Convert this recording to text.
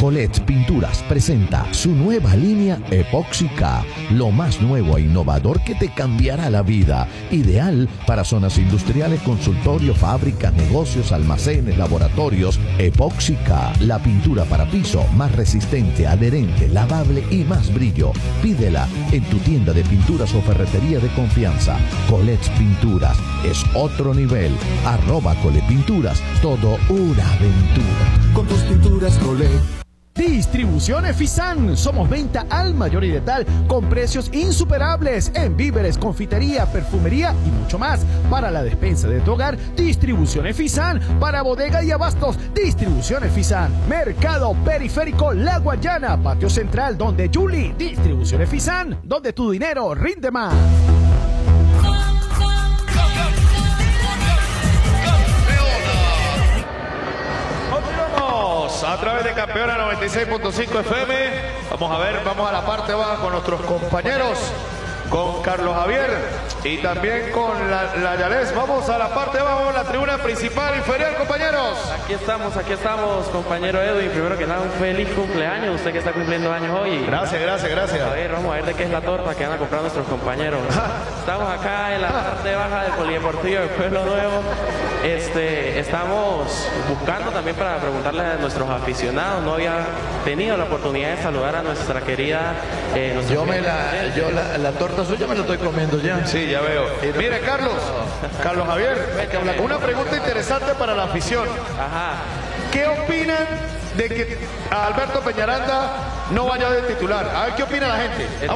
Colette Pinturas presenta su nueva línea Epóxica, lo más nuevo e innovador que te cambiará la vida. Ideal para zonas industriales, consultorios, fábricas, negocios, almacenes, laboratorios. Epóxica, la pintura para piso más resistente, adherente, lavable y más brillo. Pídela en tu tienda de pinturas o ferretería de confianza. Colette Pinturas es otro nivel. @Colette Pinturas, todo una aventura. Con tus pinturas Colette. Distribuciones Fisan. Somos venta al mayor y detal con precios insuperables en víveres, confitería, perfumería y mucho más. Para la despensa de tu hogar, Distribuciones Fisan. Para bodega y abastos, Distribuciones Fisan. Mercado Periférico La Guayana, Patio Central donde Julie. Distribuciones Fisan, donde tu dinero rinde más. A través de Campeona 96.5 FM. Vamos a la parte baja con nuestros compañeros, con Carlos Javier y también con la Yales. Vamos a la parte baja, la tribuna principal inferior, compañeros. Aquí estamos, compañero Edwin. Primero que nada, un feliz cumpleaños, usted que está cumpliendo años hoy. Gracias. A ver, vamos a ver de qué es la torta que van a comprar nuestros compañeros. Estamos acá en la parte baja del Polideportivo del Pueblo Nuevo. Estamos buscando también para preguntarle a nuestros aficionados. No había tenido la oportunidad de saludar a nuestra querida... la torta suya me la estoy comiendo ya. Sí, ya veo. Mire, Carlos Javier, una pregunta interesante para la afición. Ajá. ¿Qué opinan de que Alberto Peñaranda no vaya de titular? A ver, ¿qué opina la gente?